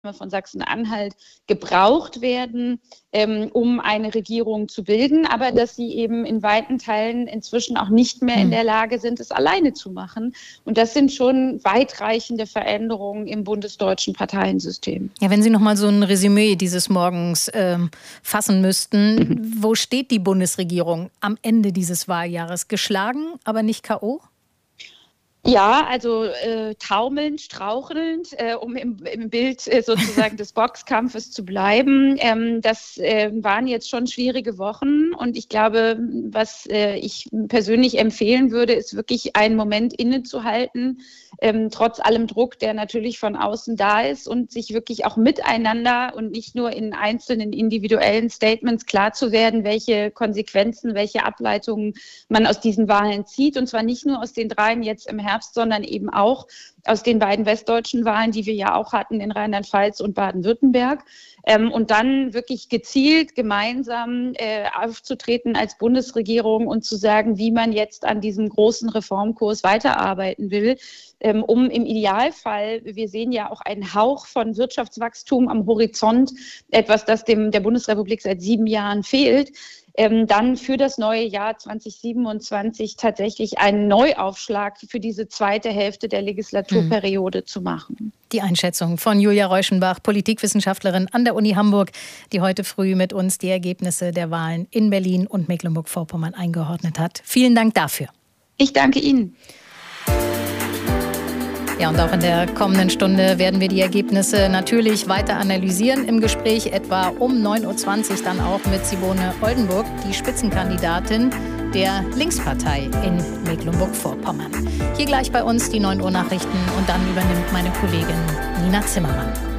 von Sachsen-Anhalt gebraucht werden, um eine Regierung zu bilden, aber dass sie eben in weiten Teilen inzwischen auch nicht mehr in der Lage sind, es alleine zu machen. Und das sind schon weitreichende Veränderungen im bundesdeutschen Parteiensystem. Ja, wenn Sie noch mal so ein Resümee dieses Morgens fassen müssten, wo steht die Bundesregierung am Ende dieses Wahljahres? Geschlagen, aber nicht K.O.? Ja, also taumelnd, strauchelnd, um im Bild sozusagen des Boxkampfes zu bleiben. Das waren jetzt schon schwierige Wochen und ich glaube, was ich persönlich empfehlen würde, ist wirklich einen Moment innezuhalten, trotz allem Druck, der natürlich von außen da ist und sich wirklich auch miteinander und nicht nur in einzelnen individuellen Statements klar zu werden, welche Konsequenzen, welche Ableitungen man aus diesen Wahlen zieht und zwar nicht nur aus den dreien jetzt im Herbst, sondern eben auch aus den beiden westdeutschen Wahlen, die wir ja auch hatten in Rheinland-Pfalz und Baden-Württemberg. Und dann wirklich gezielt gemeinsam aufzutreten als Bundesregierung und zu sagen, wie man jetzt an diesem großen Reformkurs weiterarbeiten will, um im Idealfall, wir sehen ja auch einen Hauch von Wirtschaftswachstum am Horizont, etwas, das der Bundesrepublik seit 7 Jahren fehlt, dann für das neue Jahr 2027 tatsächlich einen Neuaufschlag für diese zweite Hälfte der Legislaturperiode zu machen. Die Einschätzung von Julia Reuschenbach, Politikwissenschaftlerin an der Uni Hamburg, die heute früh mit uns die Ergebnisse der Wahlen in Berlin und Mecklenburg-Vorpommern eingeordnet hat. Vielen Dank dafür. Ich danke Ihnen. Ja, und auch in der kommenden Stunde werden wir die Ergebnisse natürlich weiter analysieren. Im Gespräch etwa um 9.20 Uhr dann auch mit Simone Oldenburg, die Spitzenkandidatin der Linkspartei in Mecklenburg-Vorpommern. Hier gleich bei uns die 9 Uhr Nachrichten und dann übernimmt meine Kollegin Nina Zimmermann.